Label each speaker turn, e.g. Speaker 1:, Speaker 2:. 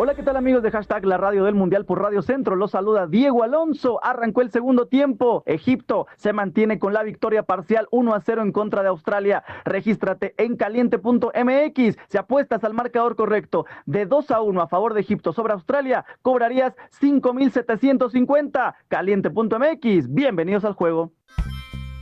Speaker 1: Hola, ¿qué tal amigos de hashtag La Radio del Mundial por Radio Centro? Los saluda Diego Alonso. Arrancó el segundo tiempo. Egipto se mantiene con la victoria parcial 1-0 en contra de Australia. Regístrate en caliente.mx. Si apuestas al marcador correcto de 2-1 a favor de Egipto sobre Australia, cobrarías 5,750. Caliente.mx. Bienvenidos al juego.